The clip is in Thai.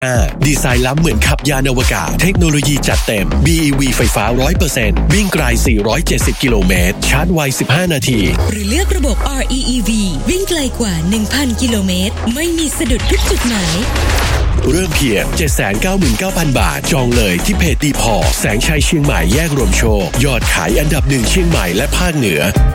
ดีไซน์ล้ำเหมือนขับยานอวกาศเทคโนโลยีจัดเต็ม BEV ไฟฟ้า 100% วิ่งไกล470กิโลเมตรชาร์จไว15นาทีหรือเลือกระบบ REEV วิ่งไกลกว่า 1,000 กิโลเมตรไม่มีสะดุดทุกจุดหมายเริ่มเพียง 799,000 บาทจองเลยที่เพจดีพอแสงชัยเชียงใหม่แยกรวมโชคยอดขายอันดับ1เชียงใหม่และภาคเหนือ